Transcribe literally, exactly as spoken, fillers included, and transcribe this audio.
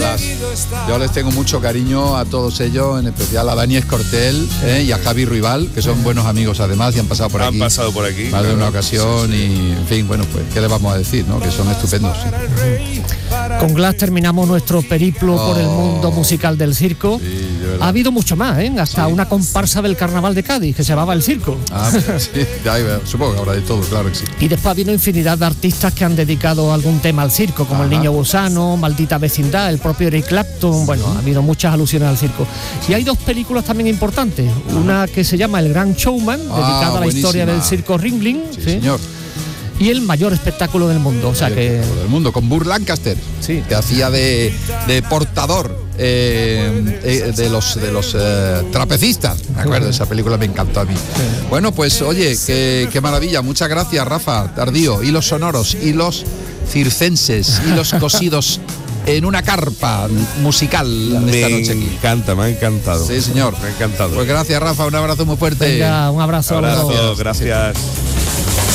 las, yo les tengo mucho cariño a todos ellos, en especial a Dani Escortel eh, y a Javi Ruibal, que son buenos amigos además y han pasado por han aquí. Han pasado por aquí. Más claro. de una ocasión sí, sí, sí. Y, en fin, bueno, pues, ¿qué les vamos a decir, no? Que son estupendos. Sí. Con Glass terminamos nuestro periplo oh, por el mundo musical del circo. Sí, ha habido mucho más, ¿eh? Hasta sí, una comparsa del Carnaval de Cádiz, que se llamaba El Circo. Ah, pues, sí, ya, supongo que habrá de todo, claro que sí. Y después ha habido infinidad de artistas que han dedicado algún tema al circo, como Ajá. El Niño Gusano, Maldita Vecindad, el propio Eric Clapton. Bueno, ha habido muchas alusiones al circo. Y hay dos películas también importantes. Ajá. Una que se llama El Gran Showman, ah, dedicada a la buenísima. historia del circo Ringling. Sí, ¿sí? señor. Y El Mayor Espectáculo del Mundo, o sea el que del mundo, con Burt Lancaster, sí, que hacía de, de portador eh, eh, de los de los eh, trapecistas. Me acuerdo, esa película me encantó a mí. Sí. Bueno, pues oye, qué, qué maravilla, muchas gracias, Rafa Tardío, y los sonoros, y los circenses, y los cosidos en una carpa musical esta me noche aquí. Me encanta, me ha encantado. Sí, señor. Me ha encantado. Pues gracias, Rafa, un abrazo muy fuerte. Venga, un abrazo. Un abrazo, gracias. gracias.